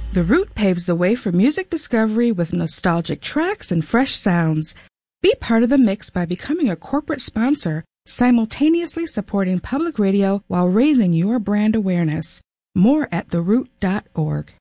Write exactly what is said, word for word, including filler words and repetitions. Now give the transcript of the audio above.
The Root paves the way for music discovery with nostalgic tracks and fresh sounds. Be part of the mix by becoming a corporate sponsor, simultaneously supporting public radio while raising your brand awareness. More at the root dot org.